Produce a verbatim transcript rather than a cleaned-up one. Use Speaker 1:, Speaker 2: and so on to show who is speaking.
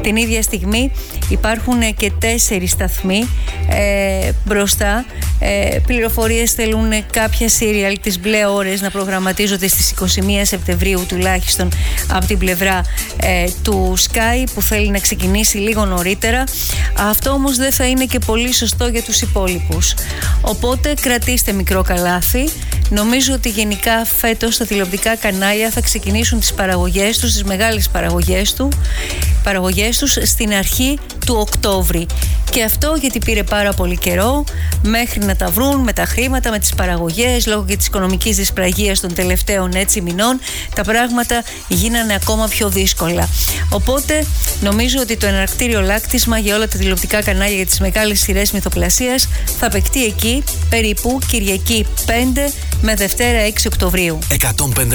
Speaker 1: Την ίδια στιγμή υπάρχουν και τέσσερις σταθμοί ε, μπροστά. Ε, πληροφορίες θέλουν κάποια σύριαλ τις μπλε ώρες να προγραμματίζονται στις είκοσι μία Σεπτεμβρίου τουλάχιστον από την πλευρά ε, του Sky, που θέλει να ξεκινήσει λίγο νωρίτερα. Αυτό όμως δεν θα είναι και πολύ σωστό για τους υπόλοιπους. Οπότε κρατήστε μικρό καλάθι. Νομίζω ότι γενικά φέτος τα τηλεοπτικά κανάλια θα ξεκινήσουν τις παραγωγές τους, τις μεγάλες παραγωγές, του, παραγωγές τους στην αρχή του Οκτώβρη. Και αυτό γιατί πήρε πάρα πολύ καιρό μέχρι να τα βρουν με τα χρήματα, με τις παραγωγές, λόγω και της οικονομικής δυσπραγίας των τελευταίων έτσι μηνών. Τα πράγματα γίνανε ακόμα πιο δύσκολα. Οπότε νομίζω ότι το εναρκτήριο λάκτισμα για όλα τα τηλεοπτικά κανάλια για τις μεγάλες σειρές μυθοπλασίας θα παιχτεί εκεί περίπου Κυριακή πέντε με Δευτέρα έξι Οκτωβρίου.